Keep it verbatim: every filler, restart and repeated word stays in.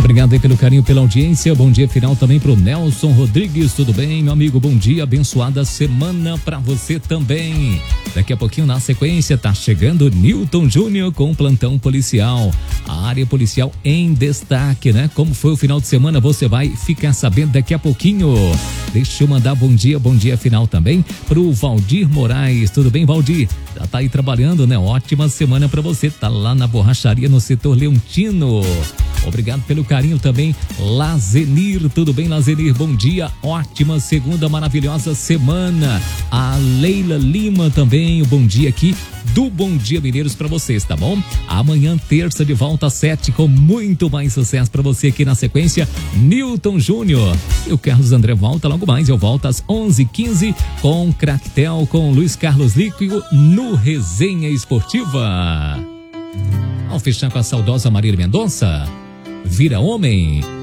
Obrigado aí pelo carinho, pela audiência. Bom dia final também pro Nelson Rodrigues. Tudo bem, meu amigo? Bom dia, abençoada semana pra você também. Daqui a pouquinho, na sequência, tá chegando Newton Júnior com plantão policial. A área policial em destaque, né? Como foi o final de semana, você vai ficar sabendo daqui a pouquinho. Deixa eu mandar bom dia, bom dia final também pro Valdir Moraes. Tudo bem, Valdir? Já tá aí trabalhando, né? Ótima semana pra você. Tá lá na borracharia no setor Leontino. Obrigado pelo carinho também, Lazenir. Tudo bem, Lazenir? Bom dia, ótima segunda, maravilhosa semana. A Leila Lima também, o bom dia aqui do Bom Dia Mineiros pra vocês, tá bom? Amanhã, terça, de volta às sete, com muito mais sucesso pra você aqui na sequência, Newton Júnior. E o Carlos André volta logo mais, eu volto às onze e quinze com Cractel, com Luiz Carlos Líquido no Resenha Esportiva. Ao fechar com a saudosa Marília Mendonça, Vira Homem.